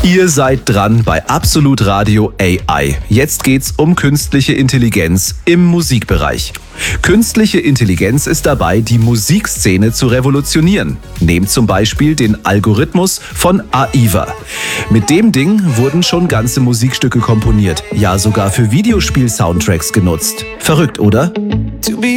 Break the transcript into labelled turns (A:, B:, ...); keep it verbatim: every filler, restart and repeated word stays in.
A: Ihr seid dran bei Absolut Radio A I. Jetzt geht's um künstliche Intelligenz im Musikbereich. Künstliche Intelligenz ist dabei, die Musikszene zu revolutionieren. Nehmt zum Beispiel den Algorithmus von AIVA. Mit dem Ding wurden schon ganze Musikstücke komponiert, ja sogar für Videospiel-Soundtracks genutzt. Verrückt, oder?